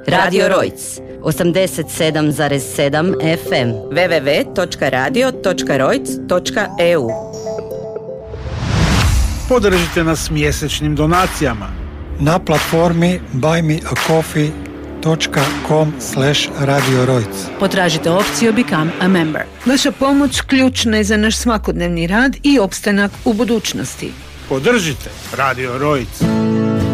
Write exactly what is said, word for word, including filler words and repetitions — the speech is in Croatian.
Radio Rojc, osamdeset sedam zarez sedam F M, w w w točka radio točka rojc točka e u. Podržite nas mjesečnim donacijama na platformi buy me a coffee dot com slash radio rojc. Potražite opciju Become a Member. Vaša pomoć ključna je za naš svakodnevni rad i opstanak u budućnosti. Podržite Radio Rojc.